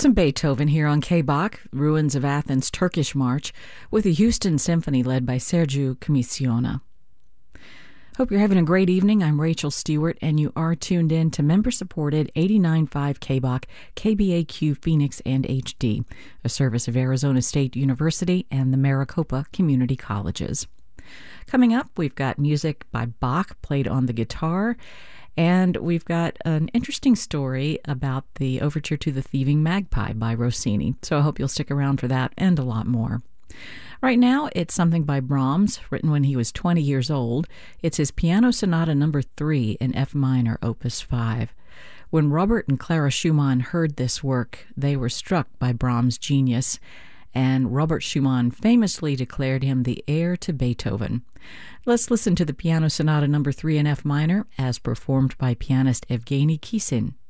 Some Beethoven here on K-Bach, Ruins of Athens Turkish March, with the Houston Symphony led by Sergiu Commissiona. Hope you're having a great evening. I'm Rachel Stewart, and you are tuned in to member-supported 89.5 K-Bach, KBAQ Phoenix and HD, a service of Arizona State University and the Maricopa Community Colleges. Coming up, we've got music by Bach played on the guitar, and we've got an interesting story about the Overture to the Thieving Magpie by Rossini. So I hope you'll stick around for that and a lot more. Right now, it's something by Brahms, written when he was 20 years old. It's his Piano Sonata No. 3 in F minor, Opus 5. When Robert and Clara Schumann heard this work, they were struck by Brahms' genius, and Robert Schumann famously declared him the heir to Beethoven. Let's listen to the Piano Sonata No. 3 in F minor as performed by pianist Evgeny Kissin.